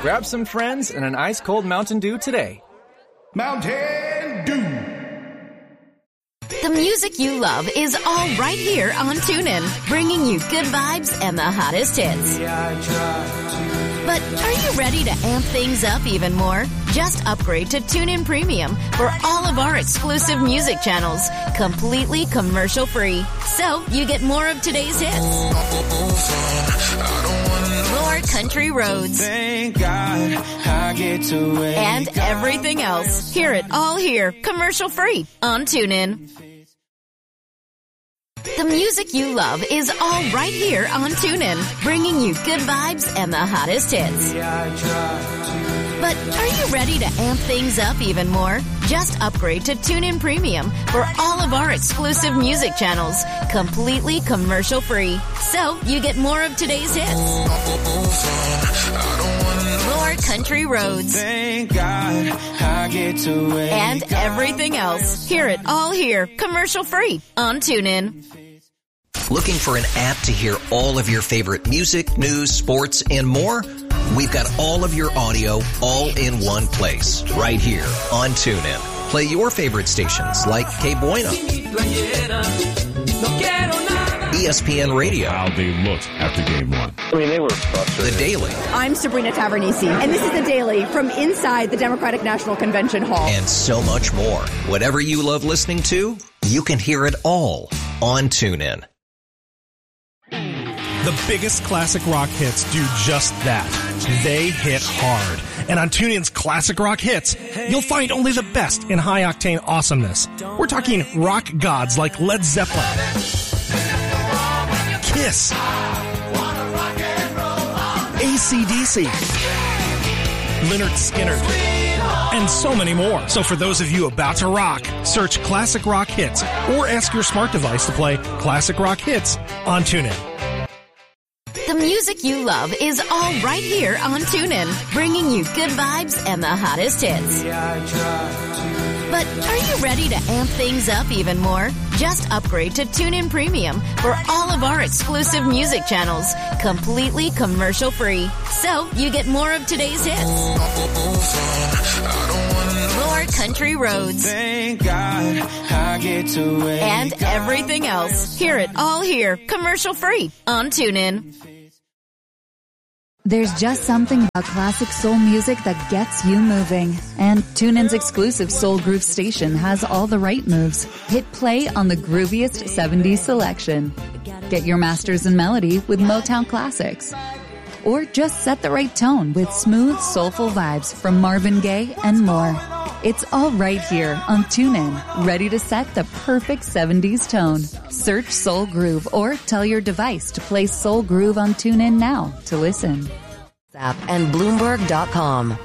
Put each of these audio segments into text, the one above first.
Grab some friends and an ice-cold Mountain Dew today. Mountain Dew. The music you love is all right here on TuneIn, bringing you good vibes and the hottest hits. But are you ready to amp things up even more? Just upgrade to TuneIn Premium for all of our exclusive music channels, completely commercial-free. So you get more of today's hits, more country roads, Thank God I get to wake and everything else. Hear it all here, commercial-free on TuneIn. The music you love is all right here on TuneIn, bringing you good vibes and the hottest hits. But are you ready to amp things up even more? Just upgrade to TuneIn Premium for all of our exclusive music channels, completely commercial-free. So you get more of today's hits, more country roads, Thank God I get to wake and everything else. Hear it all here, commercial-free on TuneIn. Looking for an app to hear all of your favorite music, news, sports, and more? We've got all of your audio all in one place, right here on TuneIn. Play your favorite stations like Que Buena, ESPN Radio. How they looked after game one. I mean, they were frustrated. The Daily. I'm Sabrina Tavernisi, and this is The Daily from inside the Democratic National Convention Hall. And so much more. Whatever you love listening to, you can hear it all on TuneIn. The biggest classic rock hits do just that. They hit hard. And on TuneIn's Classic Rock Hits, you'll find only the best in high-octane awesomeness. We're talking rock gods like Led Zeppelin, Kiss, AC/DC, Lynyrd Skynyrd, and so many more. So for those of you about to rock, search Classic Rock Hits or ask your smart device to play Classic Rock Hits on TuneIn. The music you love is all right here on TuneIn, bringing you good vibes and the hottest hits. But are you ready to amp things up even more? Just upgrade to TuneIn Premium for all of our exclusive music channels, completely commercial-free. So you get more of today's hits, more country roads, Thank God I get to wake and everything else. Hear it all here, commercial-free on TuneIn. There's just something about classic soul music that gets you moving. And TuneIn's exclusive Soul Groove station has all the right moves. Hit play on the grooviest 70s selection. Get your masters in melody with Motown classics. Or just set the right tone with smooth, soulful vibes from Marvin Gaye and more. It's all right here on TuneIn, ready to set the perfect 70s tone. Search Soul Groove or tell your device to play Soul Groove on TuneIn now to listen. App and Bloomberg.com.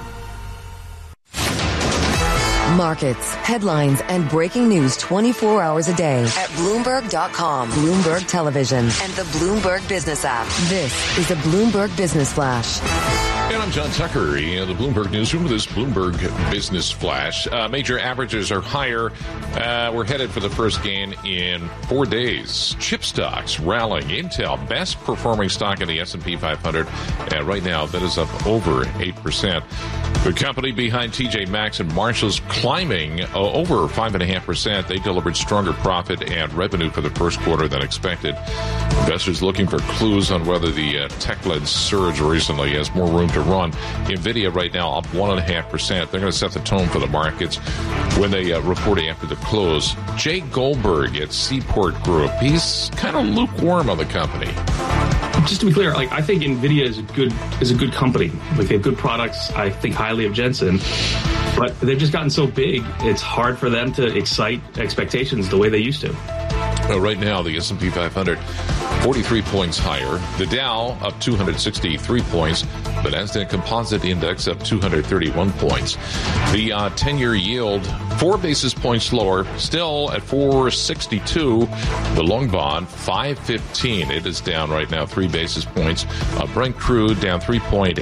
Markets, headlines, and breaking news 24 hours a day at Bloomberg.com, Bloomberg Television, and the Bloomberg Business app. This is a Bloomberg Business Flash. And I'm John Tucker in the Bloomberg Newsroom with this Bloomberg Business Flash. Major averages are higher. We're headed for the first gain in 4 days. Chip stocks rallying. Intel, best performing stock in the S&P 500. And right now, that is up over 8%. The company behind TJ Maxx and Marshall's climbing over 5.5%. They delivered stronger profit and revenue for the first quarter than expected. Investors looking for clues on whether the tech-led surge recently has more room to run. NVIDIA right now up 1.5%. They're going to set the tone for the markets when they report after the close. Jay Goldberg at Seaport Group. He's kind of lukewarm on the company. Just to be clear, I think NVIDIA is a good company. They have good products. I think highly of Jensen, but they've just gotten so big. It's hard for them to excite expectations the way they used to. Right now, the S&P 500, 43 points higher. The Dow up 263 points. The Nasdaq Composite Index up 231 points. The 10-year yield, 4 basis points lower, still at 462. The long bond, 515. It is down right now 3 basis points. Brent crude down 3.8%,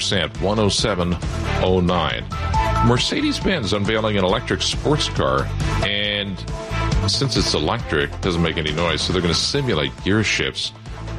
107.09. Mercedes-Benz unveiling an electric sports car, and since it's electric, it doesn't make any noise, so they're going to simulate gear shifts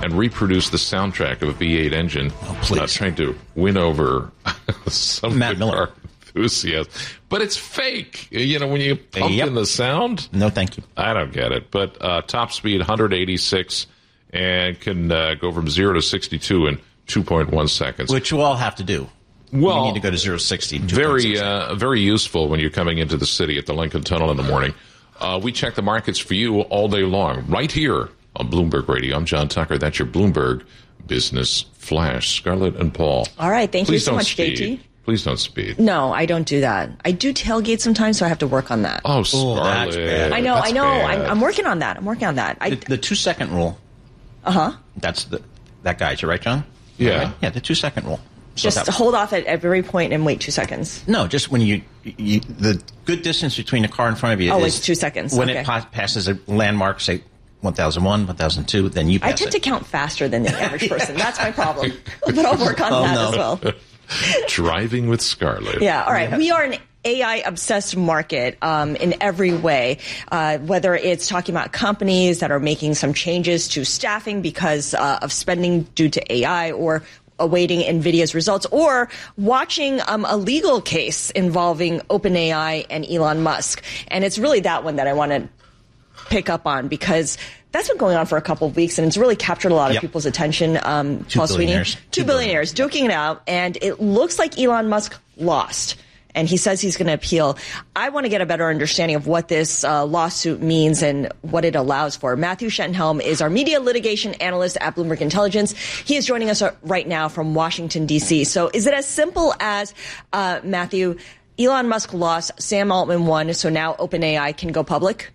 and reproduce the soundtrack of a V8 engine. Trying to win over some Matt Miller enthusiasts. But it's fake. You know, when you pump in the sound. No, thank you. I don't get it. But top speed, 186, and can go from 0 to 62 in 2.1 seconds. Which you all have to do. Well, you need to go to 0 to 60. Very useful when you're coming into the city at the Lincoln Tunnel in the morning. We check the markets for you all day long, right here on Bloomberg Radio. I'm John Tucker. That's your Bloomberg Business Flash. Scarlett and Paul. All right. Thank you so much, JT. Please don't speed. No, I don't do that. I do tailgate sometimes, so I have to work on that. Oh, Scarlett. I know. I'm working on that. The 2-second rule. That's that guide. You right, John? Yeah. Right? Yeah, the 2-second rule. So just hold off at every point and wait 2 seconds. No, just when you the good distance between the car in front of you is 2 seconds. When it passes a landmark, say 1001, 1002, then you pass I tend to count faster than the average person. That's my problem. But I'll work on that as well. Driving with Scarlett. Yeah, all right. Yeah. We are an AI-obsessed market in every way, whether it's talking about companies that are making some changes to staffing because of spending due to AI, or awaiting NVIDIA's results, or watching a legal case involving OpenAI and Elon Musk. And it's really that one that I want to pick up on, because that's been going on for a couple of weeks, and it's really captured a lot of people's attention. Paul Sweeney, 2 billionaires duking it out, and it looks like Elon Musk lost. And he says he's going to appeal. I want to get a better understanding of what this lawsuit means and what it allows for. Matthew Shenhelm is our media litigation analyst at Bloomberg Intelligence. He is joining us right now from Washington, D.C. So is it as simple as, Matthew, Elon Musk lost, Sam Altman won, so now OpenAI can go public?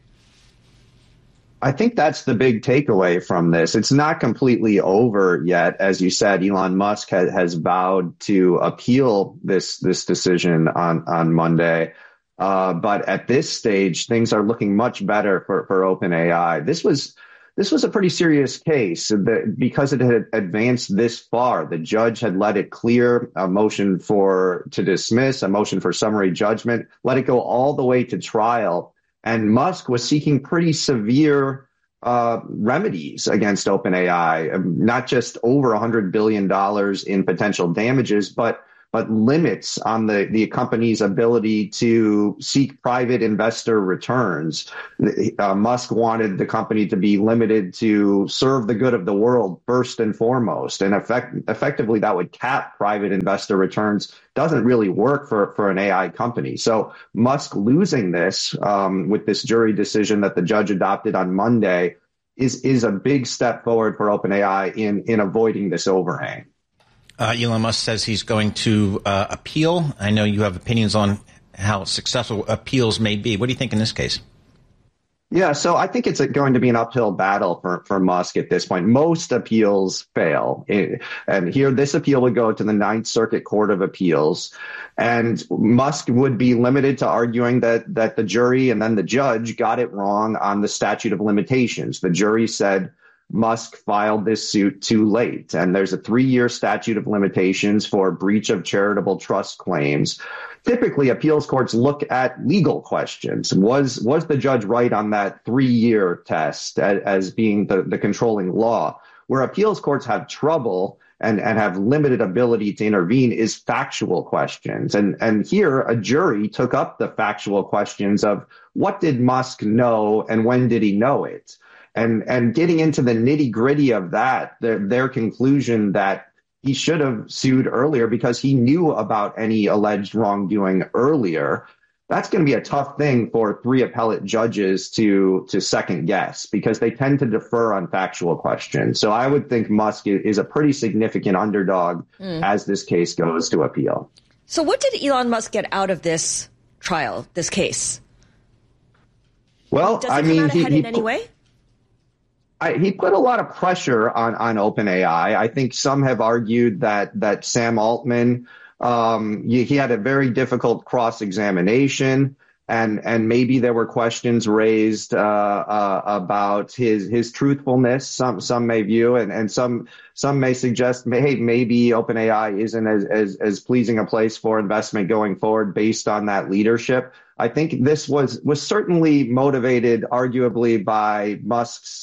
I think that's the big takeaway from this. It's not completely over yet. As you said, Elon Musk has vowed to appeal this decision on Monday. But at this stage, things are looking much better for OpenAI. This was a pretty serious case because it had advanced this far. The judge had let it clear, a motion to dismiss, a motion for summary judgment, let it go all the way to trial. And Musk was seeking pretty severe remedies against OpenAI, not just over $100 billion in potential damages, but limits on the company's ability to seek private investor returns. Musk wanted the company to be limited to serve the good of the world first and foremost. And effectively, that would cap private investor returns. Doesn't really work for an AI company. So Musk losing this with this jury decision that the judge adopted on Monday is a big step forward for OpenAI in avoiding this overhang. Elon Musk says he's going to appeal. I know you have opinions on how successful appeals may be. What do you think in this case? Yeah, so I think it's going to be an uphill battle for Musk at this point. Most appeals fail. And here, this appeal would go to the Ninth Circuit Court of Appeals. And Musk would be limited to arguing that the jury and then the judge got it wrong on the statute of limitations. The jury said Musk filed this suit too late. And there's a 3-year statute of limitations for breach of charitable trust claims. Typically, appeals courts look at legal questions. Was the judge right on that 3-year test as being the controlling law? Where appeals courts have trouble and have limited ability to intervene is factual questions. And here, a jury took up the factual questions of what did Musk know and when did he know it? And getting into the nitty gritty of that, their conclusion that he should have sued earlier because he knew about any alleged wrongdoing earlier. That's going to be a tough thing for 3 appellate judges to second guess because they tend to defer on factual questions. So I would think Musk is a pretty significant underdog as this case goes to appeal. So what did Elon Musk get out of this trial, this case? Well, does it come out ahead in any way? He put a lot of pressure on OpenAI. I think some have argued that Sam Altman, he had a very difficult cross-examination, and maybe there were questions raised about his truthfulness. Some may view, and some may suggest, hey, maybe OpenAI isn't as pleasing a place for investment going forward based on that leadership. I think this was certainly motivated, arguably, by Musk's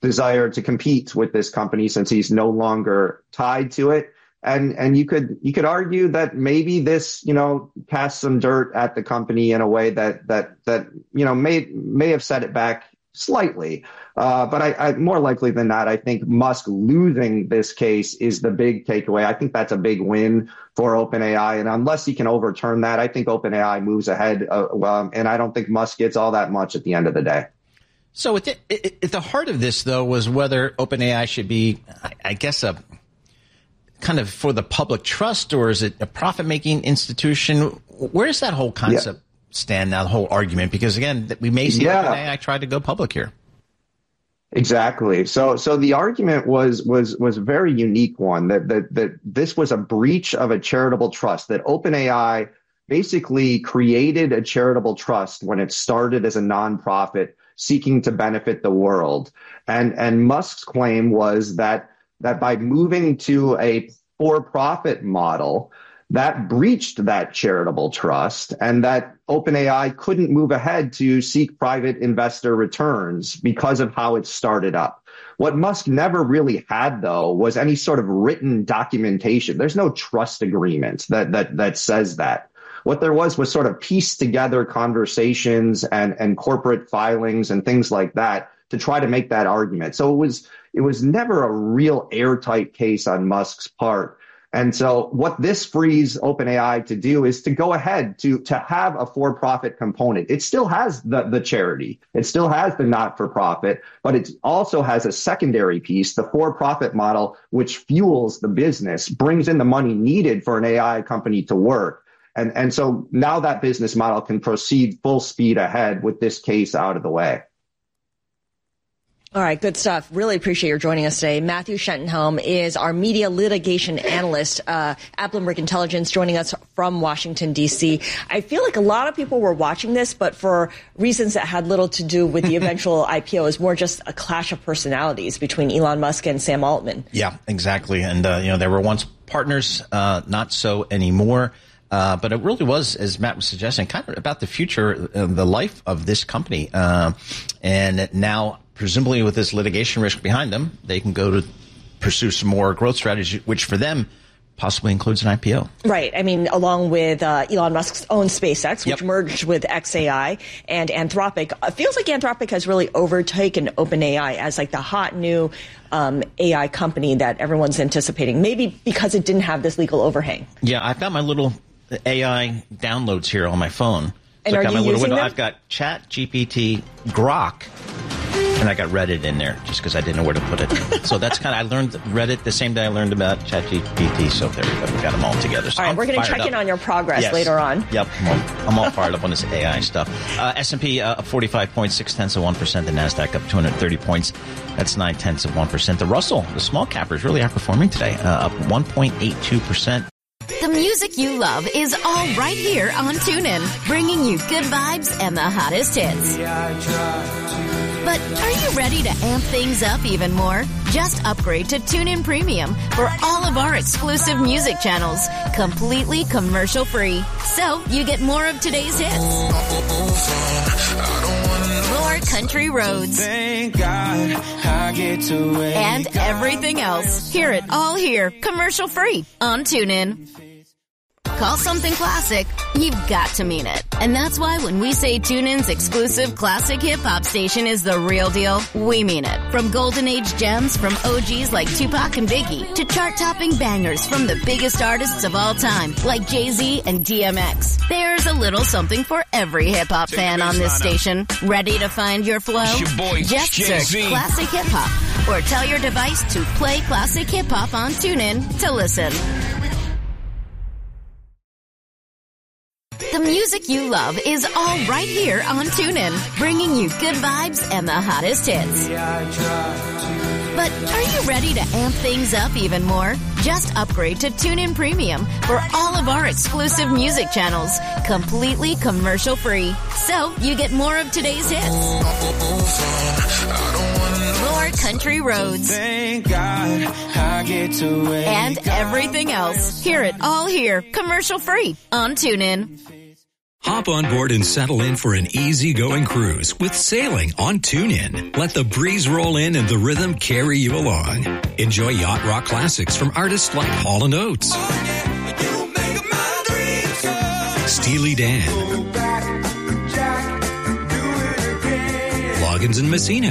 desire to compete with this company since he's no longer tied to it. And you could argue that maybe this, cast some dirt at the company in a way that may have set it back slightly. But I more likely than not, I think Musk losing this case is the big takeaway. I think that's a big win for OpenAI. And unless he can overturn that, I think OpenAI moves ahead. And I don't think Musk gets all that much at the end of the day. So at the heart of this, though, was whether OpenAI should be, I guess, a kind of for the public trust, or is it a profit-making institution? Where does that whole concept stand now, the whole argument? Because, again, we may see OpenAI try to go public here. Exactly. So the argument was a very unique one, that this was a breach of a charitable trust, that OpenAI basically created a charitable trust when it started as a nonprofit seeking to benefit the world. And Musk's claim was that by moving to a for-profit model, that breached that charitable trust, and that OpenAI couldn't move ahead to seek private investor returns because of how it started up. What Musk never really had, though, was any sort of written documentation. There's no trust agreement that says that. What there was sort of pieced together conversations and corporate filings and things like that to try to make that argument. So it was never a real airtight case on Musk's part. And so what this frees OpenAI to do is to go ahead to have a for-profit component. It still has the charity. It still has the not-for-profit, but it also has a secondary piece, the for-profit model, which fuels the business, brings in the money needed for an AI company to work. And so now that business model can proceed full speed ahead with this case out of the way. All right, good stuff. Really appreciate your joining us today. Matthew Schentenhelm is our media litigation analyst at Bloomberg Intelligence, joining us from Washington, D.C. I feel like a lot of people were watching this, but for reasons that had little to do with the eventual IPO. It was more just a clash of personalities between Elon Musk and Sam Altman. Yeah, exactly. And, they were once partners, not so anymore. But it really was, as Matt was suggesting, kind of about the future, the life of this company. And now, presumably with this litigation risk behind them, they can go to pursue some more growth strategy, which for them possibly includes an IPO. Right. I mean, along with Elon Musk's own SpaceX, which merged with xAI and Anthropic. It feels like Anthropic has really overtaken OpenAI as like the hot new AI company that everyone's anticipating, maybe because it didn't have this legal overhang. Yeah, I've got my little AI downloads here on my phone. And so are you using them? I've got ChatGPT, Grok, and I got Reddit in there just because I didn't know where to put it. So that's I learned Reddit the same day I learned about ChatGPT. So there we go. We got them all together. So all right, we're going to check in on your progress later on. Yep. I'm all fired up on this AI stuff. S&P up 45 points, 0.6%. The NASDAQ up 230 points. That's 0.9%. The Russell, the small capper, is really outperforming today, up 1.82%. The music you love is all right here on TuneIn, bringing you good vibes and the hottest hits. But are you ready to amp things up even more? Just upgrade to TuneIn Premium for all of our exclusive music channels, completely commercial-free. So you get more of today's hits, more country roads, Thank God I get to wake and everything else. Hear it all here, commercial-free on TuneIn. Call something classic, you've got to mean it. And that's why when we say TuneIn's exclusive classic hip-hop station is the real deal, we mean it. From golden age gems from OGs like Tupac and Biggie to chart-topping bangers from the biggest artists of all time like Jay-Z and DMX. There's a little something for every hip-hop fan on this station. Ready to find your flow? Just search Classic Hip-Hop or tell your device to play Classic Hip-Hop on TuneIn to listen. The music you love is all right here on TuneIn, bringing you good vibes and the hottest hits. But are you ready to amp things up even more? Just upgrade to TuneIn Premium for all of our exclusive music channels, completely commercial-free. So you get more of today's hits, more country roads, Thank God I get to wake and everything else. Hear it all here, commercial-free on TuneIn. Hop on board and settle in for an easy-going cruise with sailing on TuneIn. Let the breeze roll in and the rhythm carry you along. Enjoy yacht rock classics from artists like Hall & Oates, Steely Dan, Loggins and Messina,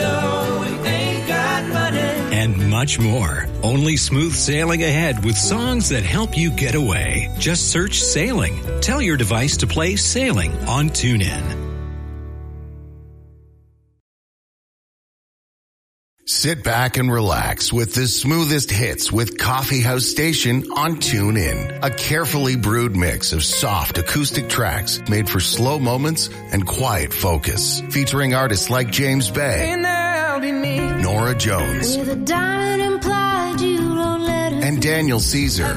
and much more. Only smooth sailing ahead with songs that help you get away. Just search Sailing. Tell your device to play Sailing on TuneIn. Sit back and relax with the smoothest hits with Coffee House Station on TuneIn. A carefully brewed mix of soft acoustic tracks made for slow moments and quiet focus. Featuring artists like James Bay, Nora Jones, and Daniel Caesar.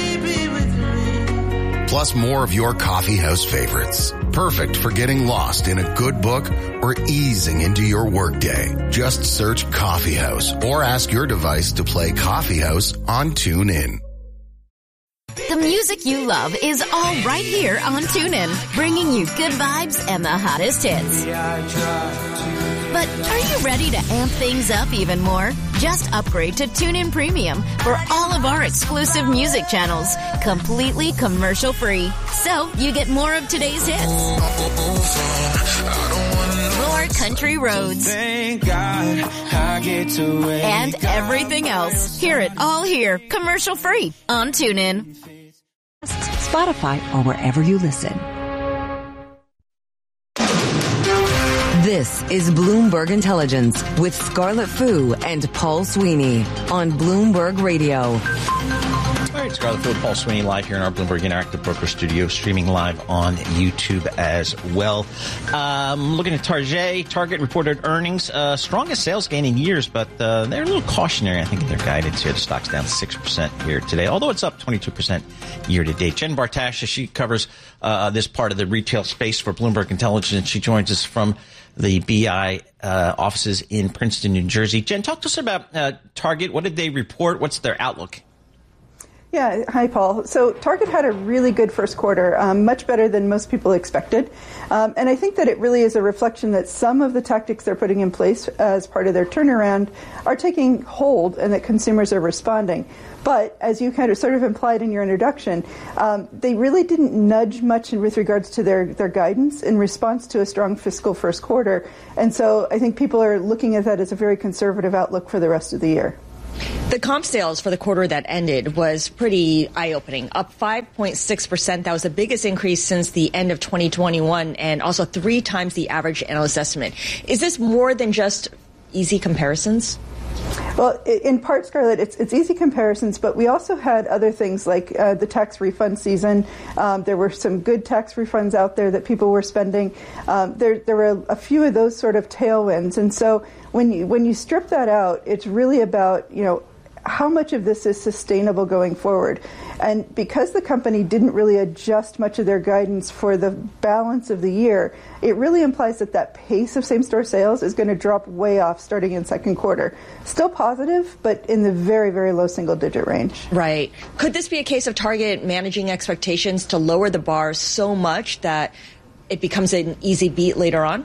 Plus more of your coffee house favorites. Perfect for getting lost in a good book or easing into your workday. Just search Coffee House or ask your device to play Coffee House on TuneIn. The music you love is all right here on TuneIn, bringing you good vibes and the hottest hits. But are you ready to amp things up even more? Just upgrade to TuneIn Premium for all of our exclusive music channels, completely commercial-free. So you get more of today's hits, more country roads, and everything else. Hear it all here, commercial-free on TuneIn. Spotify, or wherever you listen. This is Bloomberg Intelligence with Scarlett Fu and Paul Sweeney on Bloomberg Radio. All right, Scarlett Fu, Paul Sweeney, live here in our Bloomberg Interactive Broker Studio, streaming live on YouTube as well. Looking at Target reported earnings, strongest sales gain in years, but they're a little cautionary. I think they're guided here. The stock's down 6% here today, although it's up 22% year to date. Jen Bartasha, she covers this part of the retail space for Bloomberg Intelligence. She joins us from the BI offices in Princeton, New Jersey. Jen, talk to us about Target. What did they report? What's their outlook? Yeah, hi, Paul. So Target had a really good first quarter, much better than most people expected. And I think that it really is a reflection that some of the tactics they're putting in place as part of their turnaround are taking hold and that consumers are responding. But as you kind of sort of implied in your introduction, they really didn't nudge much with regards to their guidance in response to a strong fiscal first quarter. And so I think people are looking at that as a very conservative outlook for the rest of the year. The comp sales for the quarter that ended was pretty eye-opening, up 5.6%. That was the biggest increase since the end of 2021 and also 3 times the average analyst estimate. Is this more than just easy comparisons? Well, in part, Scarlett, it's easy comparisons, but we also had other things like the tax refund season. There were some good tax refunds out there that people were spending. There were a few of those sort of tailwinds. And so when you strip that out, it's really about, how much of this is sustainable going forward. And because the company didn't really adjust much of their guidance for the balance of the year, it really implies that pace of same-store sales is going to drop way off starting in second quarter. Still positive, but in the very, very low single-digit range. Right. Could this be a case of Target managing expectations to lower the bar so much that it becomes an easy beat later on?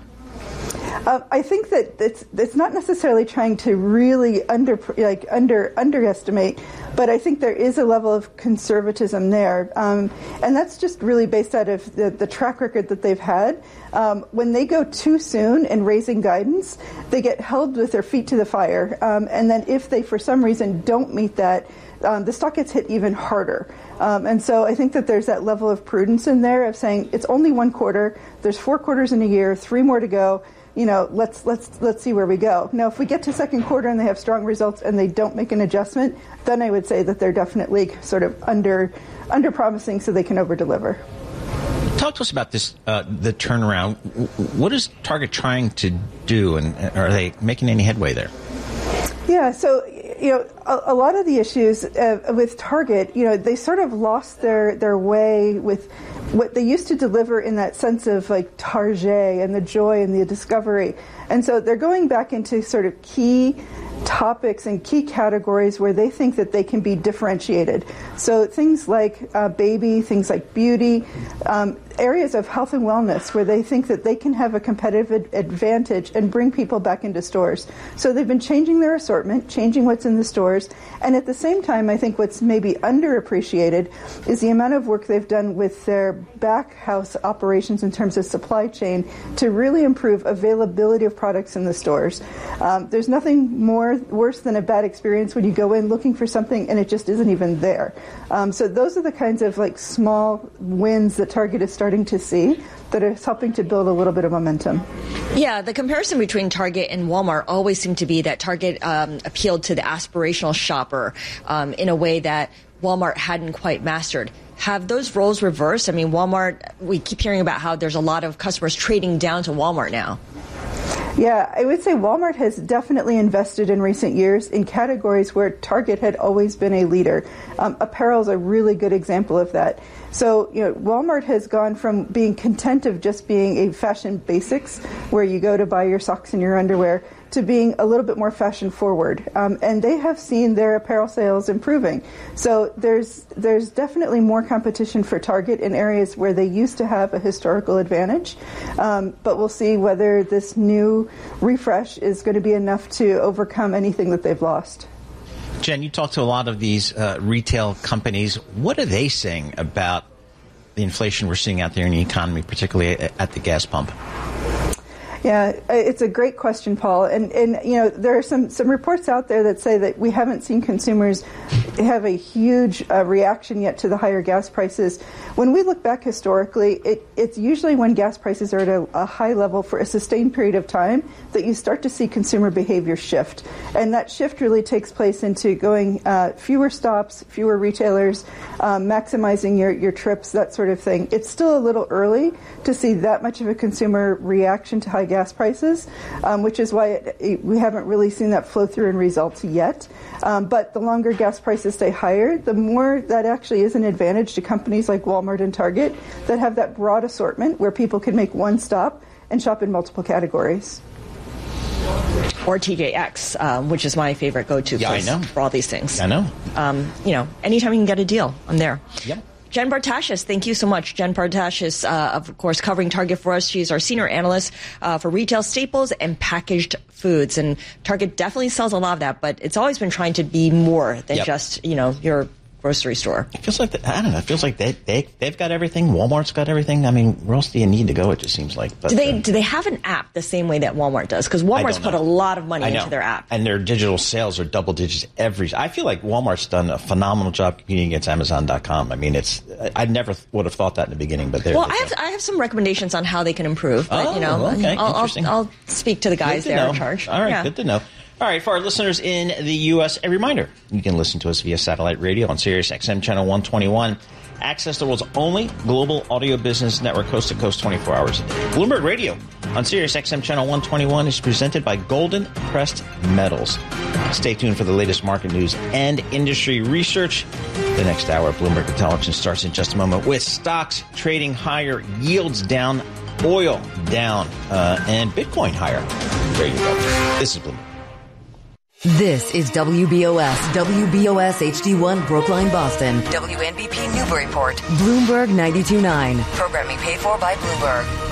I think that it's not necessarily trying to really underestimate, but I think there is a level of conservatism there, and that's just really based out of the track record that they've had. When they go too soon in raising guidance, they get held with their feet to the fire, and then if they for some reason don't meet that, the stock gets hit even harder. And so I think that there's that level of prudence in there of saying it's only one quarter, there's 4 quarters in a year, 3 more to go. Let's see where we go. Now, if we get to second quarter and they have strong results and they don't make an adjustment, then I would say that they're definitely sort of under promising so they can over deliver. Talk to us about this, the turnaround. What is Target trying to do, and are they making any headway there? Yeah, so a lot of the issues with Target, they sort of lost their way with what they used to deliver in that sense of like Target and the joy and the discovery. And so they're going back into sort of key topics and key categories where they think that they can be differentiated. So things like baby, things like beauty, areas of health and wellness where they think that they can have a competitive advantage and bring people back into stores. So they've been changing their assortment, changing what's in the stores, and at the same time, I think what's maybe underappreciated is the amount of work they've done with their back house operations in terms of supply chain to really improve availability of products in the stores. There's nothing worse than a bad experience when you go in looking for something and it just isn't even there. So those are the kinds of like small wins that Target is starting to see that is helping to build a little bit of momentum. Yeah, the comparison between Target and Walmart always seemed to be that Target appealed to the aspirational shopper in a way that Walmart hadn't quite mastered. Have those roles reversed? I mean, Walmart, we keep hearing about how there's a lot of customers trading down to Walmart now. Yeah, I would say Walmart has definitely invested in recent years in categories where Target had always been a leader. Apparel is a really good example of that. So, Walmart has gone from being content of just being a fashion basics, where you go to buy your socks and your underwear, to being a little bit more fashion forward. And they have seen their apparel sales improving. So there's definitely more competition for Target in areas where they used to have a historical advantage. But we'll see whether this new refresh is going to be enough to overcome anything that they've lost. Jen, you talk to a lot of these retail companies. What are they saying about the inflation we're seeing out there in the economy, particularly at the gas pump? Yeah, it's a great question, Paul. And there are some reports out there that say that we haven't seen consumers have a huge reaction yet to the higher gas prices. When we look back historically, it's usually when gas prices are at a high level for a sustained period of time that you start to see consumer behavior shift. And that shift really takes place into going fewer stops, fewer retailers, maximizing your trips, that sort of thing. It's still a little early to see that much of a consumer reaction to high gas prices, which is why we haven't really seen that flow through in results yet. But the longer gas prices stay higher, the more that actually is an advantage to companies like Walmart and Target that have that broad assortment where people can make one stop and shop in multiple categories. Or TJX, which is my favorite go-to place for all these things. I know. Anytime you can get a deal, I'm there. Yep. Jen Bartashis, thank you so much. Jen Bartashis, of course, covering Target for us. She's our senior analyst for retail staples and packaged foods. And Target definitely sells a lot of that, but it's always been trying to be more than just, your grocery store. It feels like, I don't know, it feels like they've got everything. Walmart's got everything. I mean, where else do you need to go, it just seems like. But, do they have an app the same way that Walmart does? Because Walmart's put a lot of money into their app. And their digital sales are double digits I feel like Walmart's done a phenomenal job competing against Amazon.com. I mean, I never would have thought that in the beginning, but I have some recommendations on how they can improve. But, okay. I'll speak to the guys there in charge. All right, good to know. All right, for our listeners in the U.S., a reminder, you can listen to us via satellite radio on Sirius XM Channel 121. Access the world's only global audio business network, coast to coast, 24 hours a day. Bloomberg Radio on Sirius XM Channel 121 is presented by Golden Crest Metals. Stay tuned for the latest market news and industry research. The next hour of Bloomberg Intelligence starts in just a moment with stocks trading higher, yields down, oil down, and Bitcoin higher. There you go. This is Bloomberg. This is WBOS HD1 Brookline, Boston. WNBP Newburyport. Bloomberg 92.9. Programming paid for by Bloomberg.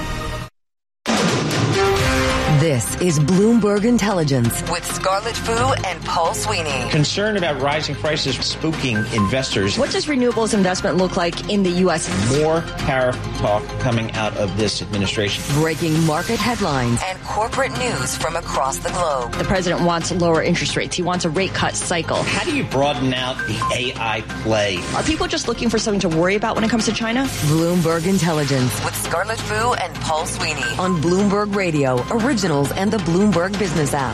This is Bloomberg Intelligence with Scarlett Fu and Paul Sweeney. Concern about rising prices spooking investors. What does renewables investment look like in the U.S.? More tariff talk coming out of this administration. Breaking market headlines and corporate news from across the globe. The president wants lower interest rates. He wants a rate cut cycle. How do you broaden out the AI play? Are people just looking for something to worry about when it comes to China? Bloomberg Intelligence with Scarlett Fu and Paul Sweeney on Bloomberg Radio, Originals and the Bloomberg Business app.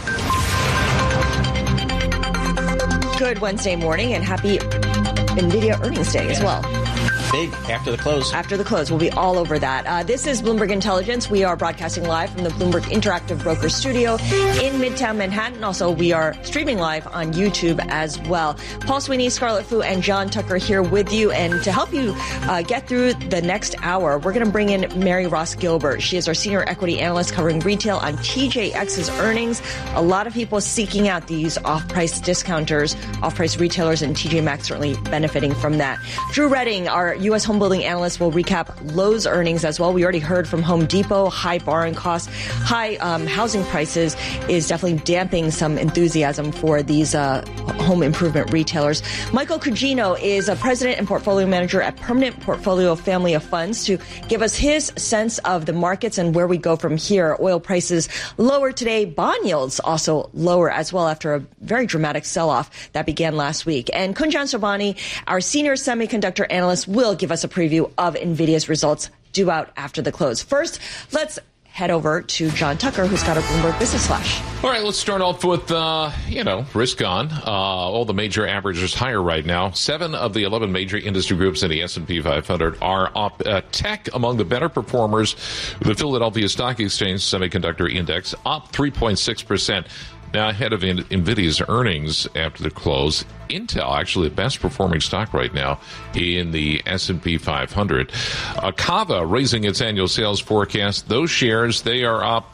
Good Wednesday morning and happy NVIDIA earnings day as well. Big after the close. After the close. We'll be all over that. This is Bloomberg Intelligence. We are broadcasting live from the Bloomberg Interactive Broker Studio in Midtown Manhattan. Also, we are streaming live on YouTube as well. Paul Sweeney, Scarlett Fu, and John Tucker here with you. And to help you get through the next hour, we're going to bring in Mary Ross Gilbert. She is our senior equity analyst covering retail on TJX's earnings. A lot of people seeking out these off-price discounters, off-price retailers, and TJ Maxx certainly benefiting from that. Drew Redding, our U.S. home building analyst, will recap Lowe's earnings as well. We already heard from Home Depot. High borrowing costs, high housing prices is definitely damping some enthusiasm for these home improvement retailers. Michael Cugino is a president and portfolio manager at Permanent Portfolio Family of Funds to give us his sense of the markets and where we go from here. Oil prices lower today. Bond yields also lower as well after a very dramatic sell-off that began last week. And Kunjan Sobhani, our senior semiconductor analyst, will give us a preview of NVIDIA's results due out after the close. First, let's head over to John Tucker, who's got a Bloomberg Business Flash. All right, let's start off with, risk on. All the major averages higher right now. 7 of the 11 major industry groups in the S&P 500 are up. Tech among the better performers. The Philadelphia Stock Exchange Semiconductor Index up 3.6%. Now, ahead of NVIDIA's earnings after the close, Intel, actually the best performing stock right now in the S&P 500. Kava raising its annual sales forecast. Those shares, they are up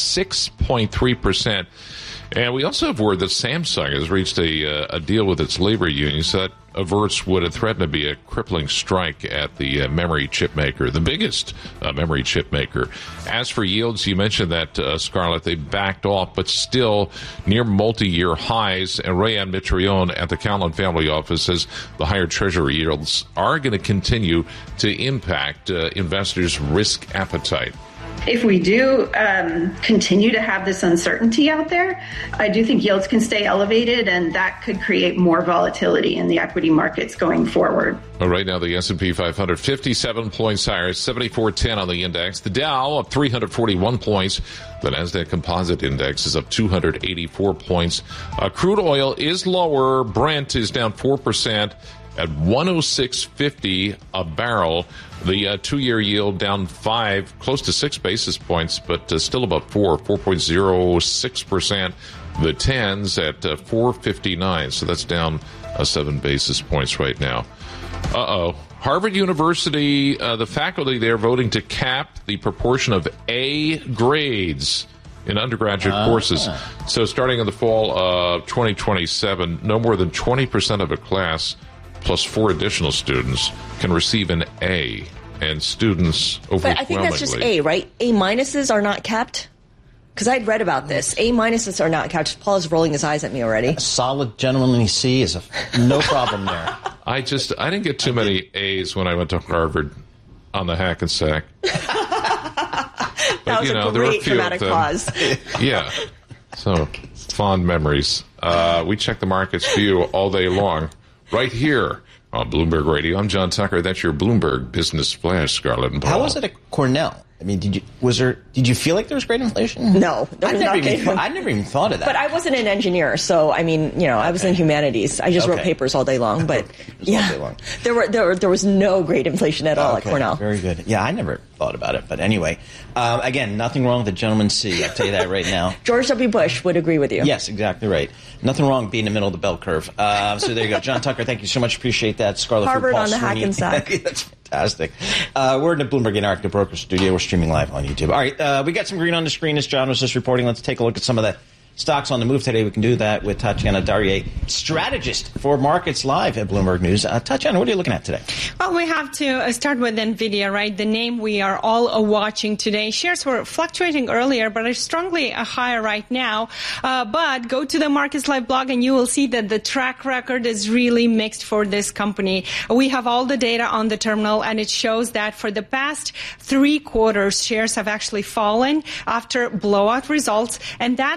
6.3%. And we also have word that Samsung has reached a deal with its labor unions that averts what had threatened to be a crippling strike at the memory chip maker, the biggest memory chip maker. As for yields, you mentioned that, Scarlett, they backed off, but still near multi-year highs. And Rayan Mitrione at the Callan family office says the higher treasury yields are going to continue to impact investors' risk appetite. If we do continue to have this uncertainty out there, I do think yields can stay elevated, and that could create more volatility in the equity markets going forward. Well, right now, the S&P 500, 57 points higher, 7410 on the index. The Dow up 341 points. The NASDAQ Composite Index is up 284 points. Crude oil is lower. Brent is down 4% at 106.50 a barrel. The 2-year yield down 5, close to 6 basis points, but still about 4.06%. The 10s at 4.59, so that's down 7 basis points right now. Harvard University, the faculty there voting to cap the proportion of A grades in undergraduate courses. So starting in the fall of 2027, no more than 20% of a class plus 4 additional students can receive an A, and students overwhelmingly. But I think that's just A, right? A minuses are not capped? Because I'd read about this. A minuses are not capped. Paul is rolling his eyes at me already. A solid gentlemanly C is no problem there. I didn't get too many A's when I went to Harvard on the Hackensack. That was a great dramatic pause. Yeah. So, fond memories. We check the markets for you all day long. Right here on Bloomberg Radio. I'm John Tucker. That's your Bloomberg Business Flash, Scarlett and Paul. How was it at Cornell? I mean, did you feel like there was great inflation? No, I never even thought of that. But I wasn't an engineer, so I mean, I was in humanities. I just wrote papers all day long. But there was no great inflation at all at Cornell. Very good. Yeah, I never thought about it. But anyway, again, nothing wrong with the gentleman's C. I'll tell you that right now. George W. Bush would agree with you. Yes, exactly right. Nothing wrong with being in the middle of the bell curve. So there you go, John Tucker. Thank you so much. Appreciate that. Scarlett Harvard Paul on the Hackensack. That's fantastic. We're in the Bloomberg Interactive Broker Studio. We're streaming live on YouTube. All right, we got some green on the screen as John was just reporting. Let's take a look at some of the stocks on the move today. We can do that with Tatiana Darrier, strategist for Markets Live at Bloomberg News. Tatiana, what are you looking at today? Well, we have to start with NVIDIA, right? The name we are all watching today. Shares were fluctuating earlier, but are strongly higher right now. But go to the Markets Live blog and you will see that the track record is really mixed for this company. We have all the data on the terminal, and it shows that for the past 3 quarters, shares have actually fallen after blowout results. And that's because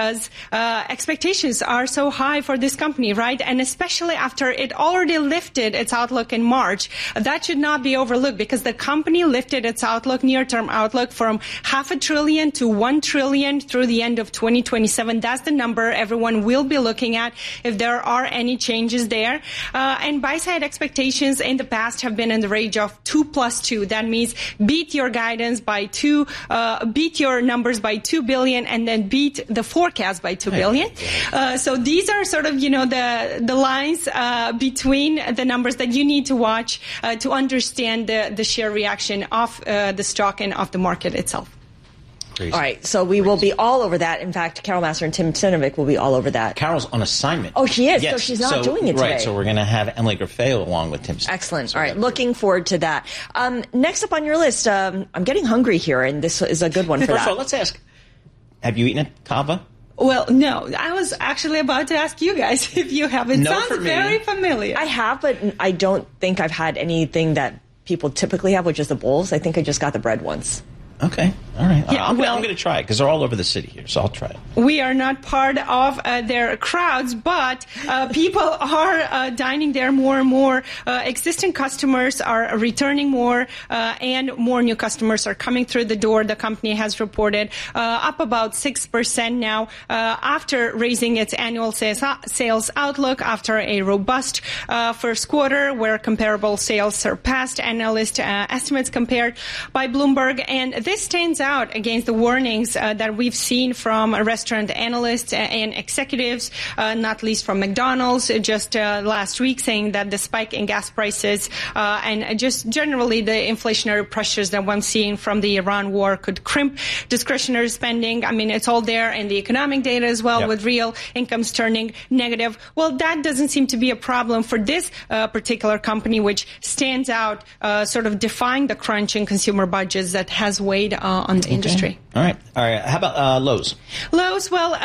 because expectations are so high for this company, right? And especially after it already lifted its outlook in March. That should not be overlooked because the company lifted its outlook, near-term outlook, from $500 billion to $1 trillion through the end of 2027. That's the number everyone will be looking at if there are any changes there. And buy-side expectations in the past have been in the range of 2 plus 2. That means beat your guidance by 2, beat your numbers by $2 billion, and then beat the forecast by $2 billion. So these are sort of, the lines between the numbers that you need to watch to understand the share reaction of the stock and of the market itself. Crazy. All right, so we will be all over that. In fact, Carol Massar and Tim Sinovic will be all over that. Carol's on assignment. Oh, she is? Yes. So she's not doing it today. Right, so we're going to have Emily Graffeo along with Tim Sinovic. Excellent. All right, looking forward to that. Next up on your list, I'm getting hungry here, and this is a good one for that. First of all, let's ask, have you eaten a kava? Well, no. I was actually about to ask you guys if you have. It sounds very familiar. I have, but I don't think I've had anything that people typically have, which is the bowls. I think I just got the bread once. Okay. All right. Yeah, I'm going to try it because they're all over the city here, so I'll try it. We are not part of their crowds, but people are dining there more and more. Existing customers are returning more, and more new customers are coming through the door. The company has reported up about 6% now after raising its annual sales outlook after a robust first quarter where comparable sales surpassed analyst estimates compared by Bloomberg. And this stands out against the warnings that we've seen from restaurant analysts and executives, not least from McDonald's just last week, saying that the spike in gas prices and just generally the inflationary pressures that one's seeing from the Iran war could crimp discretionary spending. I mean, it's all there in the economic data as well, with real incomes turning negative. Well, that doesn't seem to be a problem for this particular company, which stands out, sort of defying the crunch in consumer budgets that has weighed on the industry. All right. How about Lowe's? Lowe's, well,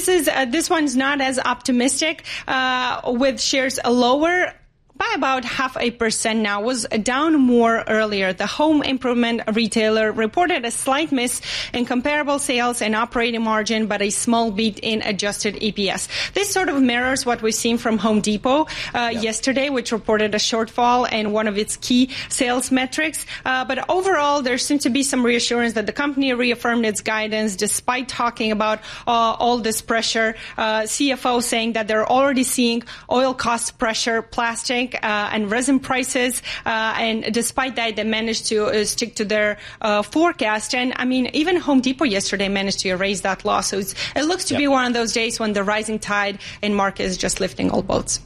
this one's not as optimistic, with shares lower by about 0.5% now, was down more earlier. The home improvement retailer reported a slight miss in comparable sales and operating margin, but a small beat in adjusted EPS. This sort of mirrors what we've seen from Home Depot yesterday, which reported a shortfall in one of its key sales metrics. But overall, there seems to be some reassurance that the company reaffirmed its guidance despite talking about all this pressure. CFO saying that they're already seeing oil cost pressure, plastic, and resin prices, and despite that, they managed to stick to their forecast. And I mean, even Home Depot yesterday managed to erase that loss. So it looks to be one of those days when the rising tide in market is just lifting all boats.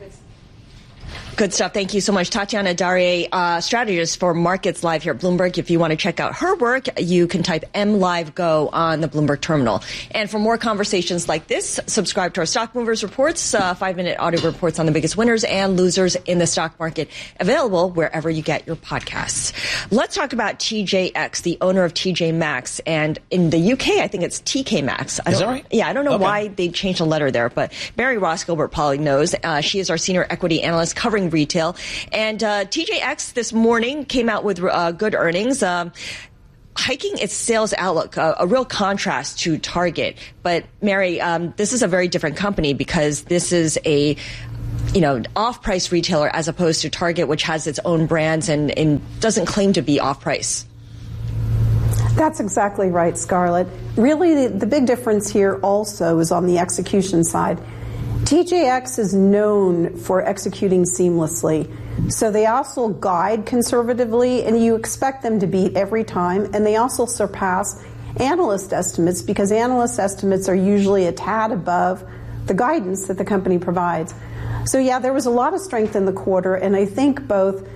Good stuff. Thank you so much. Tatiana Darrier, strategist for Markets Live here at Bloomberg. If you want to check out her work, you can type MLiveGo on the Bloomberg terminal. And for more conversations like this, subscribe to our Stock Movers Reports, 5-minute audio reports on the biggest winners and losers in the stock market, available wherever you get your podcasts. Let's talk about TJX, the owner of TJ Maxx. And in the UK, I think it's TK Maxx. Is that right? Yeah, I don't know why they changed the letter there, but Mary Ross Gilbert probably knows. She is our senior equity analyst covering retail. And TJX this morning came out with good earnings, hiking its sales outlook, a real contrast to Target. But Mary, this is a very different company because this is a off-price retailer as opposed to Target, which has its own brands and doesn't claim to be off-price. That's exactly right, Scarlett. Really, the big difference here also is on the execution side. TJX is known for executing seamlessly, so they also guide conservatively, and you expect them to beat every time, and they also surpass analyst estimates because analyst estimates are usually a tad above the guidance that the company provides. So yeah, there was a lot of strength in the quarter, and I think both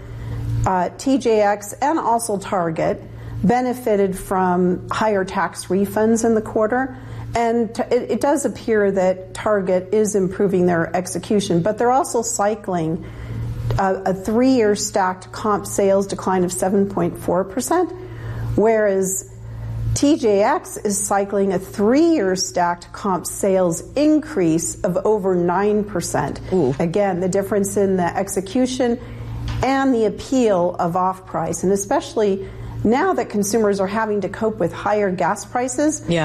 TJX and also Target benefited from higher tax refunds in the quarter. And it does appear that Target is improving their execution, but they're also cycling a 3-year stacked comp sales decline of 7.4%, whereas TJX is cycling a 3-year stacked comp sales increase of over 9%. Ooh. Again, the difference in the execution and the appeal of off-price, and especially now that consumers are having to cope with higher gas prices. Yeah.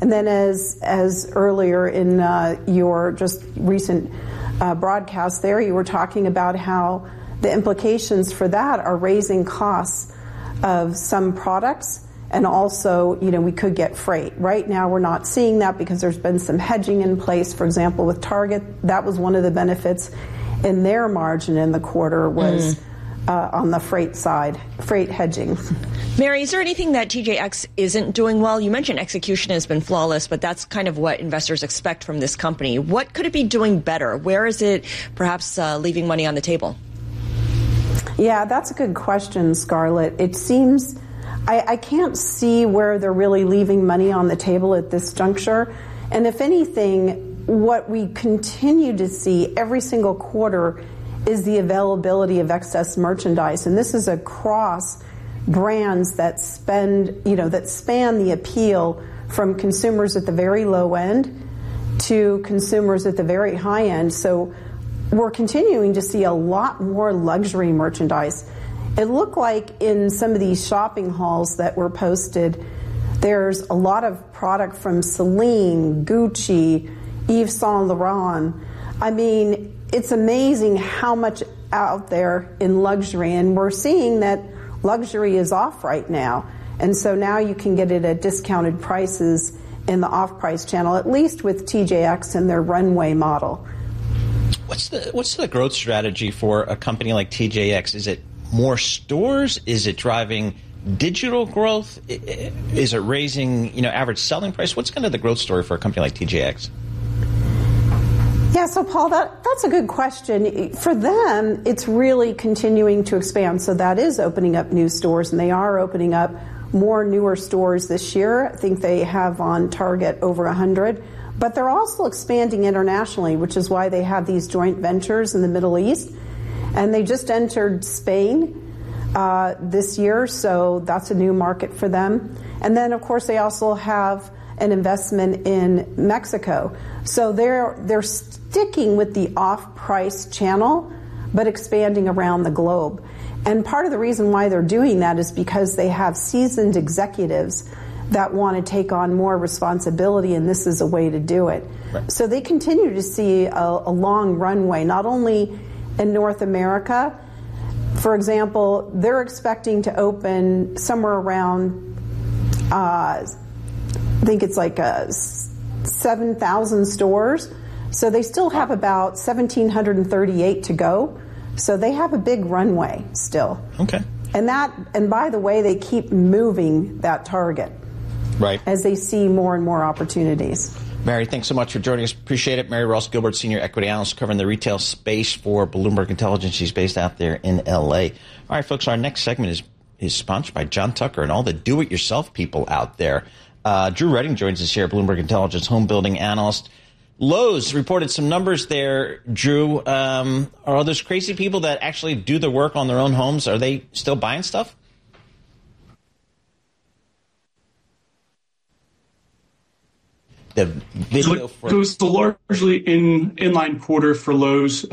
And then as earlier in your just recent broadcast there, you were talking about how the implications for that are raising costs of some products, and also, we could get freight. Right now we're not seeing that because there's been some hedging in place. For example, with Target, that was one of the benefits in their margin in the quarter was on the freight side, freight hedging. Mary, is there anything that TJX isn't doing well? You mentioned execution has been flawless, but that's kind of what investors expect from this company. What could it be doing better? Where is it perhaps leaving money on the table? Yeah, that's a good question, Scarlett. It seems I can't see where they're really leaving money on the table at this juncture. And if anything, what we continue to see every single quarter is the availability of excess merchandise. And this is across brands that span the appeal from consumers at the very low end to consumers at the very high end. So we're continuing to see a lot more luxury merchandise. It looked like in some of these shopping hauls that were posted, there's a lot of product from Celine, Gucci, Yves Saint Laurent. I mean, it's amazing how much out there in luxury, and we're seeing that luxury is off right now. And so now you can get it at discounted prices in the off-price channel, at least with TJX and their runway model. What's the growth strategy for a company like TJX? Is it more stores? Is it driving digital growth? Is it raising, average selling price? What's kind of the growth story for a company like TJX? Yeah, so Paul, that's a good question. For them, it's really continuing to expand. So that is opening up new stores, and they are opening up more newer stores this year. I think they have on target over 100. But they're also expanding internationally, which is why they have these joint ventures in the Middle East. And they just entered Spain this year, so that's a new market for them. And then, of course, they also have an investment in Mexico. So they're sticking with the off-price channel, but expanding around the globe. And part of the reason why they're doing that is because they have seasoned executives that want to take on more responsibility, and this is a way to do it. Right. So they continue to see a long runway, not only in North America. For example, they're expecting to open somewhere around, I think it's like 7,000 stores. So they still have about 1,738 to go. So they have a big runway still. Okay. And by the way, they keep moving that target. Right. As they see more and more opportunities. Mary, thanks so much for joining us. Appreciate it. Mary Ross Gilbert, Senior Equity Analyst covering the retail space for Bloomberg Intelligence. She's based out there in L.A. All right, folks, our next segment is sponsored by John Tucker and all the do-it-yourself people out there. Drew Redding joins us here, Bloomberg Intelligence home building analyst. Lowe's reported some numbers there, Drew. Are those crazy people that actually do the work on their own homes? Are they still buying stuff? The video so it was the largely inline quarter for Lowe's,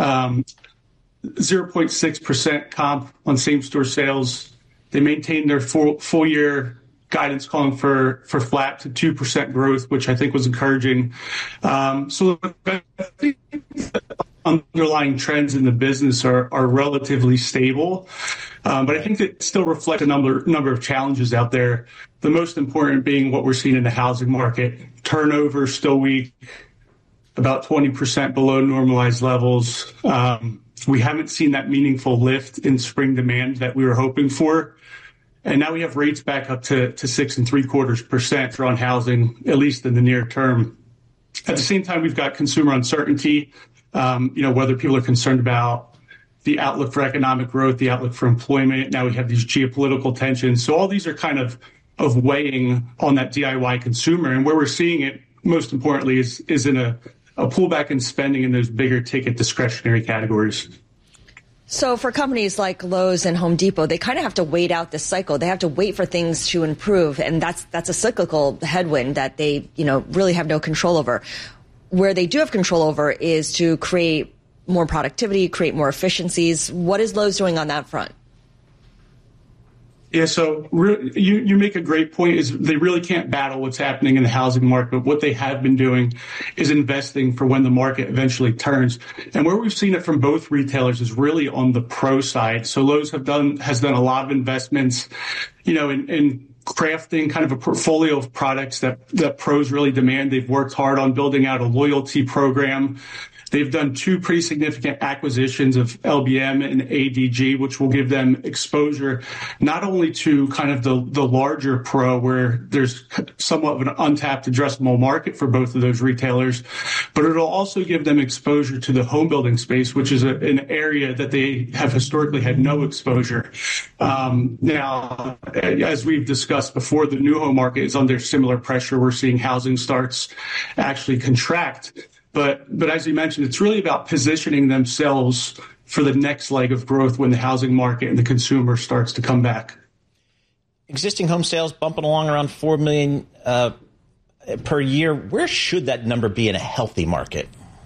0.6% comp on same-store sales. They maintained their full year guidance calling for flat to 2% growth, which I think was encouraging. So I think underlying trends in the business are relatively stable. But I think that still reflect a number of challenges out there. The most important being what we're seeing in the housing market. Turnover still weak, about 20% below normalized levels. We haven't seen that meaningful lift in spring demand that we were hoping for. And now we have rates back up to 6.75% for on housing, at least in the near term. At the same time, we've got consumer uncertainty, whether people are concerned about the outlook for economic growth, the outlook for employment. Now we have these geopolitical tensions. So all these are kind of weighing on that DIY consumer. And where we're seeing it, most importantly, is in a pullback in spending in those bigger ticket discretionary categories. So for companies like Lowe's and Home Depot, they kind of have to wait out this cycle. They have to wait for things to improve. And that's a cyclical headwind that they, really have no control over. Where they do have control over is to create more productivity, create more efficiencies. What is Lowe's doing on that front? Yeah, so you make a great point. Is they really can't battle what's happening in the housing market. What they have been doing is investing for when the market eventually turns. And where we've seen it from both retailers is really on the pro side. So Lowe's has done a lot of investments, in crafting kind of a portfolio of products that pros really demand. They've worked hard on building out a loyalty program. They've done 2 pretty significant acquisitions of LBM and ADG, which will give them exposure not only to kind of the larger pro, where there's somewhat of an untapped addressable market for both of those retailers, but it'll also give them exposure to the home building space, which is an area that they have historically had no exposure. Now, as we've discussed before, the new home market is under similar pressure. We're seeing housing starts actually contract. But as you mentioned, it's really about positioning themselves for the next leg of growth when the housing market and the consumer starts to come back. Existing home sales bumping along around 4 million per year. Where should that number be in a healthy market?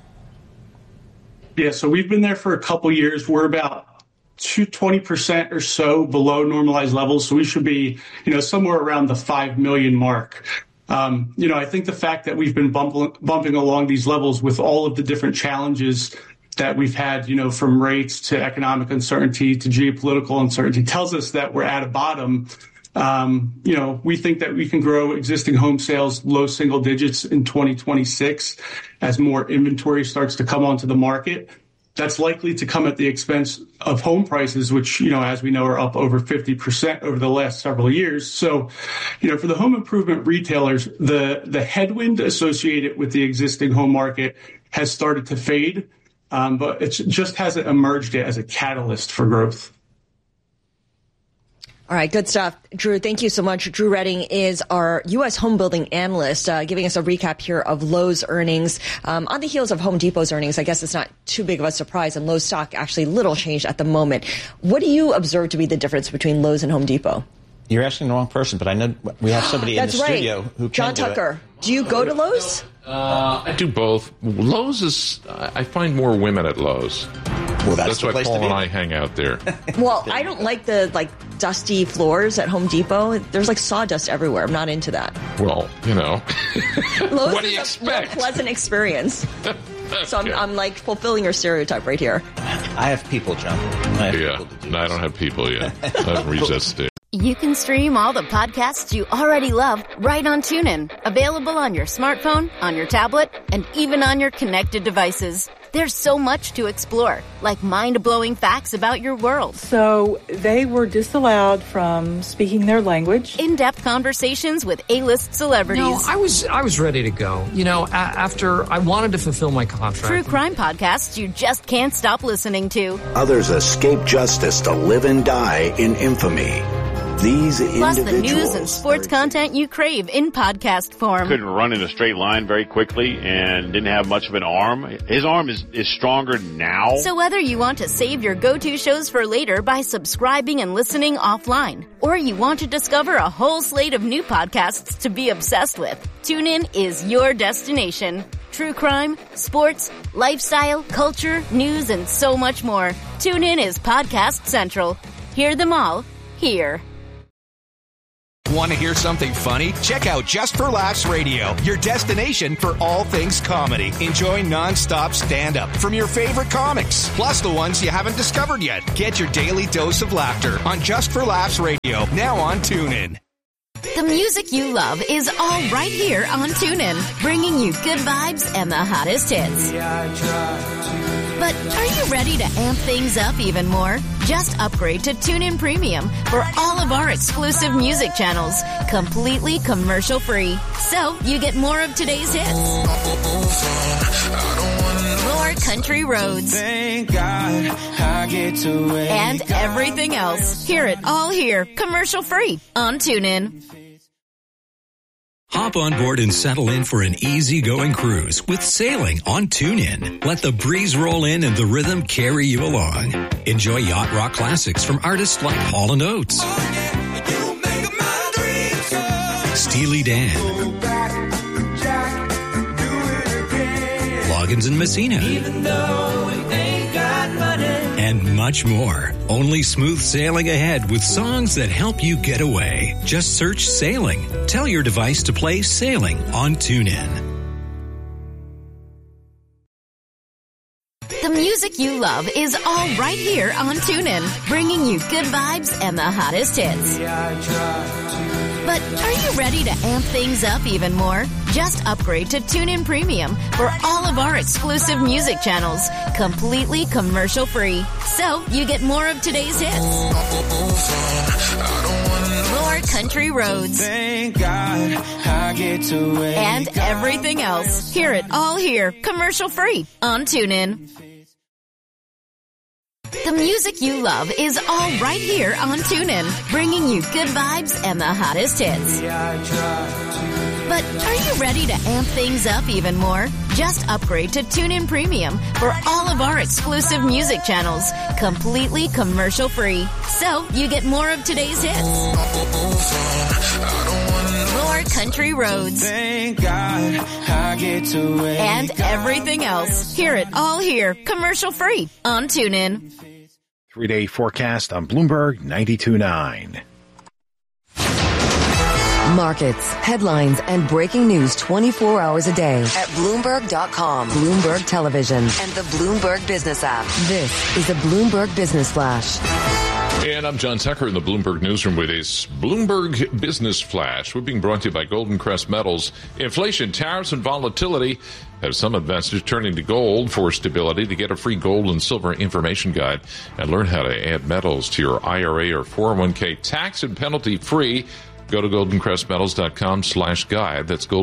Yeah, so we've been there for a couple years. We're about 20% or so below normalized levels. So we should be, somewhere around the 5 million mark. I think the fact that we've been bumping along these levels with all of the different challenges that we've had, from rates to economic uncertainty to geopolitical uncertainty, tells us that we're at a bottom. We think that we can grow existing home sales low single digits in 2026 as more inventory starts to come onto the market. That's likely to come at the expense of home prices, which, as we know, are up over 50% over the last several years. So, for the home improvement retailers, the headwind associated with the existing home market has started to fade, but it just hasn't emerged yet as a catalyst for growth. All right, good stuff. Drew, thank you so much. Drew Redding is our U.S. home building analyst, giving us a recap here of Lowe's earnings. On the heels of Home Depot's earnings, I guess it's not too big of a surprise, and Lowe's stock actually little changed at the moment. What do you observe to be the difference between Lowe's and Home Depot? You're asking the wrong person, but I know we have somebody in the studio who can John Tucker. Do you go to Lowe's? I do both. Lowe's is, I find more women at Lowe's. Well, that's why Paul and I hang out there. Well, I don't like the dusty floors at Home Depot. There's sawdust everywhere. I'm not into that. Well, Lowe's what do you is a more pleasant experience. So Okay. I'm fulfilling your stereotype right here. I have people, John. I don't have people yet. I've resisted. You can stream all the podcasts you already love right on TuneIn. Available on your smartphone, on your tablet, and even on your connected devices. There's so much to explore, like mind-blowing facts about your world. So they were disallowed from speaking their language. In-depth conversations with A-list celebrities. No, I was ready to go. After I wanted to fulfill my contract. True crime podcasts you just can't stop listening to. Others escape justice to live and die in infamy. These Plus the individuals news and sports content you crave in podcast form. Couldn't run in a straight line very quickly and didn't have much of an arm. His arm is stronger now. So whether you want to save your go-to shows for later by subscribing and listening offline, or you want to discover a whole slate of new podcasts to be obsessed with, TuneIn is your destination. True crime, sports, lifestyle, culture, news, and so much more. TuneIn is Podcast Central. Hear them all here. Want to hear something funny? Check out Just for Laughs Radio, your destination for all things comedy. Enjoy non-stop stand-up from your favorite comics, plus the ones you haven't discovered yet. Get your daily dose of laughter on Just for Laughs Radio, now on TuneIn. The music you love is all right here on TuneIn, bringing you good vibes and the hottest hits. But are you ready to amp things up even more? Just upgrade to TuneIn Premium for all of our exclusive music channels, completely commercial-free. So you get more of today's hits, more country roads, Thank God I get to wake and everything else. Hear it all here, commercial-free on TuneIn. Hop on board and settle in for an easygoing cruise with sailing on TuneIn. Let the breeze roll in and the rhythm carry you along. Enjoy yacht rock classics from artists like Hall & Oates, Steely Dan, Loggins and Messina, and much more. Only smooth sailing ahead with songs that help you get away. Just search Sailing. Tell your device to play Sailing on TuneIn. The music you love is all right here on TuneIn, bringing you good vibes and the hottest hits. But are you ready to amp things up even more? Just upgrade to TuneIn Premium for all of our exclusive music channels, completely commercial-free. So you get more of today's hits, more country roads, Thank God I get to wake and everything else. Hear it all here, commercial-free on TuneIn. The music you love is all right here on TuneIn, bringing you good vibes and the hottest hits. But are you ready to amp things up even more? Just upgrade to TuneIn Premium for all of our exclusive music channels, completely commercial-free. So you get more of today's hits, more country roads, Thank God I get to wake and everything else. Hear it all here, commercial-free on TuneIn. 3-day forecast on Bloomberg 92.9. Markets, headlines, and breaking news 24 hours a day at Bloomberg.com, Bloomberg Television, and the Bloomberg Business app. This is the Bloomberg Business Flash. And I'm John Tucker in the Bloomberg Newsroom with this Bloomberg Business Flash. We're being brought to you by Golden Crest Metals. Inflation, tariffs, and volatility have some investors turning to gold for stability. To get a free gold and silver information guide and learn how to add metals to your IRA or 401k tax and penalty free, go to goldencrestmetals.com/guide. That's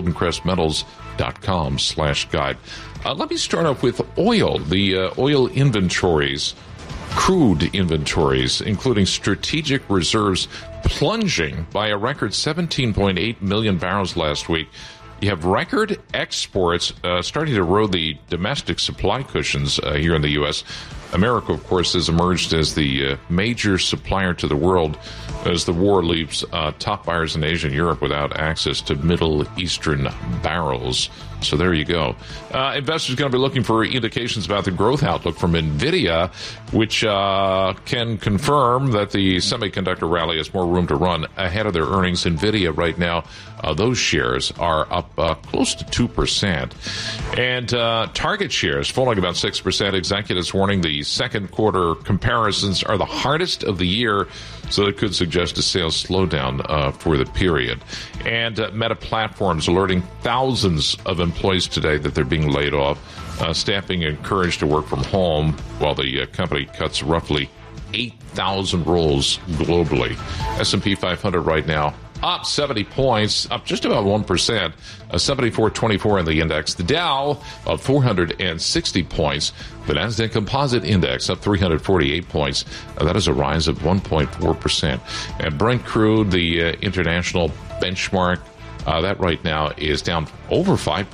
goldencrestmetals.com/guide. Let me start off with oil. The oil inventories, crude inventories, including strategic reserves, plunging by a record 17.8 million barrels last week. You have record exports starting to erode the domestic supply cushions here in the U.S. America, of course, has emerged as the major supplier to the world as the war leaves top buyers in Asia and Europe without access to Middle Eastern barrels. So there you go. Investors are going to be looking for indications about the growth outlook from NVIDIA, which can confirm that the semiconductor rally has more room to run ahead of their earnings. NVIDIA right now, those shares are up close to 2%. And Target shares falling about 6%. Executives warning the second quarter comparisons are the hardest of the year, so it could suggest a sales slowdown for the period. And Meta Platforms alerting thousands of employees today that they're being laid off. Staff being encouraged to work from home while the company cuts roughly 8,000 roles globally. S&P 500 right now up 70 points, up just about 1%, 74.24 in the index. The Dow up 460 points. The Nasdaq Composite Index up 348 points. That is a rise of 1.4%. And Brent crude, the international benchmark, that right now is down over 5%,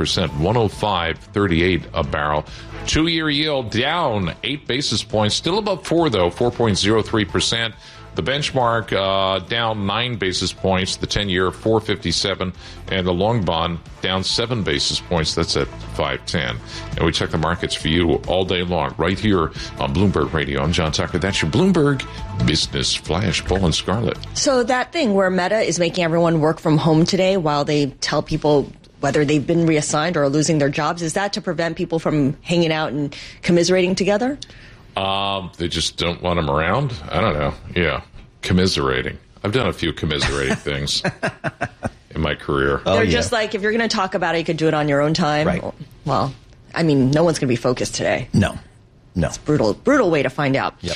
105.38 a barrel. 2-year yield down 8 basis points, still above 4 though, 4.03%. The benchmark down 9 basis points, the 10-year 4.57, and the long bond down 7 basis points. That's at 5.10. And we check the markets for you all day long right here on Bloomberg Radio. I'm John Tucker. That's your Bloomberg Business Flash. Paul and Scarlett. So that thing where Meta is making everyone work from home today while they tell people whether they've been reassigned or are losing their jobs, is that to prevent people from hanging out and commiserating together? They just don't want them around? I don't know. Yeah. Commiserating. I've done a few commiserating things in my career. They're just like, if you're going to talk about it, you could do it on your own time. Right. Well, I mean, no one's going to be focused today. No. It's brutal way to find out. Yep.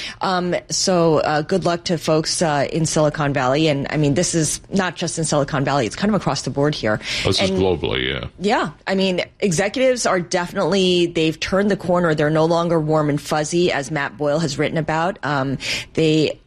So good luck to folks in Silicon Valley. And I mean, this is not just in Silicon Valley. It's kind of across the board here. This is globally, yeah. Yeah. I mean, executives are definitely, they've turned the corner. They're no longer warm and fuzzy, as Matt Boyle has written about. They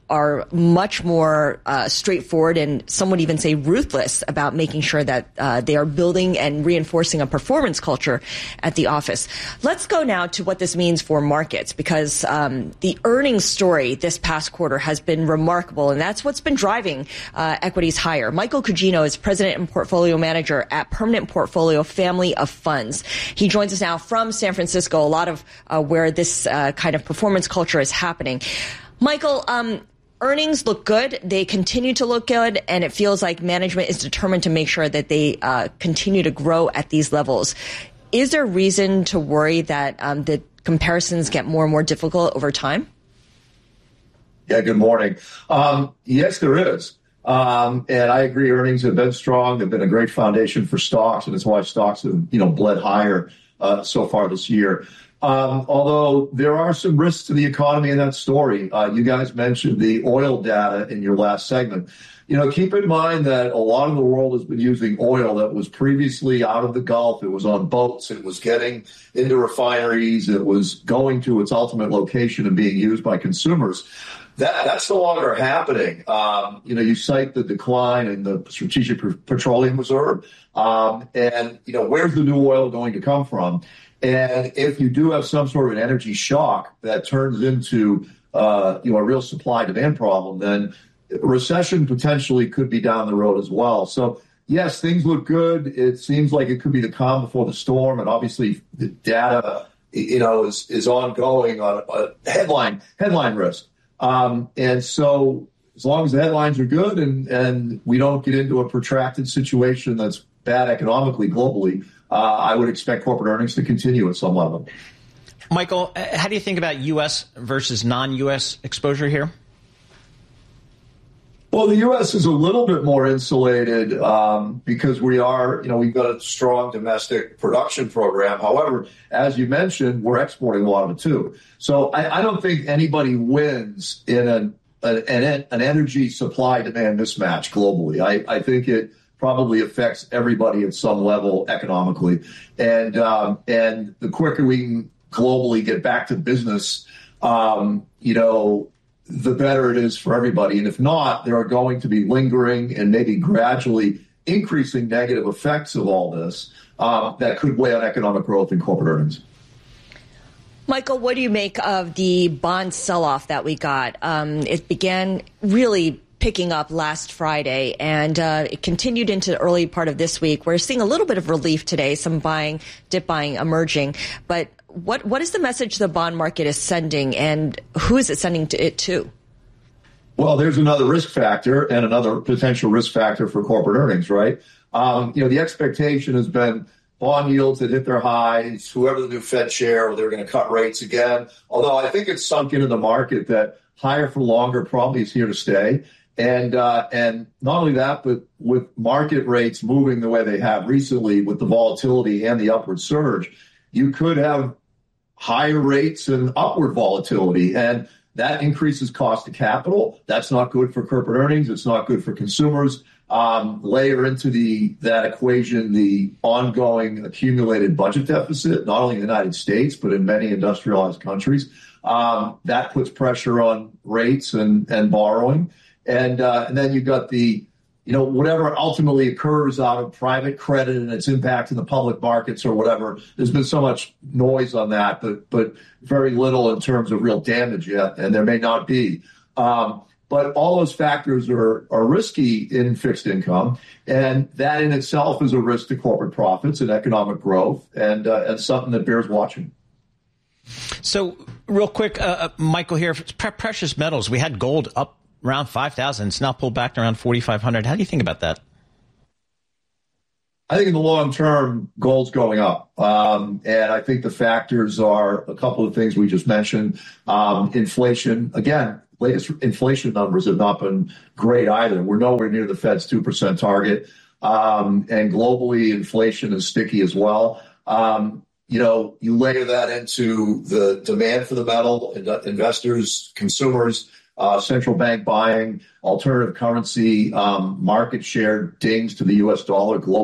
are much more straightforward, and some would even say ruthless about making sure that they are building and reinforcing a performance culture at the office. Let's go now to what this means for markets, because the earnings story this past quarter has been remarkable, and that's what's been driving equities higher. Michael Cugino is president and portfolio manager at Permanent Portfolio Family of Funds. He joins us now from San Francisco, a lot of where this kind of performance culture is happening. Michael, earnings look good. They continue to look good, and it feels like management is determined to make sure that they continue to grow at these levels. Is there reason to worry that the comparisons get more and more difficult over time? Yeah, good morning. Yes, there is. And I agree, earnings have been strong. They've been a great foundation for stocks, and it's why stocks have, bled higher so far this year. Although there are some risks to the economy in that story. You guys mentioned the oil data in your last segment. Keep in mind that a lot of the world has been using oil that was previously out of the Gulf. It was on boats. It was getting into refineries. It was going to its ultimate location and being used by consumers. That's no longer happening. You cite the decline in the Strategic Petroleum Reserve. And where's the new oil going to come from? And if you do have some sort of an energy shock that turns into, a real supply-demand problem, then recession potentially could be down the road as well. So, yes, things look good. It seems like it could be the calm before the storm. And obviously the data, is ongoing on a headline risk. And so as long as the headlines are good and we don't get into a protracted situation that's bad economically globally, I would expect corporate earnings to continue at some level. Michael, how do you think about U.S. versus non-U.S. exposure here? Well, the U.S. is a little bit more insulated because we've got a strong domestic production program. However, as you mentioned, we're exporting a lot of it too. So I don't think anybody wins in an energy supply-demand mismatch globally. I think it probably affects everybody at some level economically. And the quicker we can globally get back to business, the better it is for everybody. And if not, there are going to be lingering and maybe gradually increasing negative effects of all this that could weigh on economic growth and corporate earnings. Michael, what do you make of the bond sell-off that we got? It began really picking up last Friday, and it continued into the early part of this week. We're seeing a little bit of relief today, some dip buying emerging. But what is the message the bond market is sending, and who is it sending it to? Well, there's another risk factor and another potential risk factor for corporate earnings, right? The expectation has been bond yields that hit their highs, whoever the new Fed chair, they're going to cut rates again. Although I think it's sunk into the market that higher for longer probably is here to stay. And not only that, but with market rates moving the way they have recently with the volatility and the upward surge, you could have higher rates and upward volatility. And that increases cost of capital. That's not good for corporate earnings. It's not good for consumers. Layer into that equation the ongoing accumulated budget deficit, not only in the United States, but in many industrialized countries. That puts pressure on rates and borrowing. And then you've got whatever ultimately occurs out of private credit and its impact in the public markets or whatever. There's been so much noise on that, but very little in terms of real damage yet, and there may not be. But all those factors are risky in fixed income, and that in itself is a risk to corporate profits and economic growth, and something that bears watching. So, real quick, Michael here, precious metals. We had gold up around 5,000. It's now pulled back to around 4,500. How do you think about that? I think in the long term, gold's going up. And I think the factors are a couple of things we just mentioned. Inflation, again, latest inflation numbers have not been great either. We're nowhere near the Fed's 2% target. And globally, inflation is sticky as well. You layer that into the demand for the metal, investors, consumers, central bank buying, alternative currency, market share dings to the U.S. dollar globally.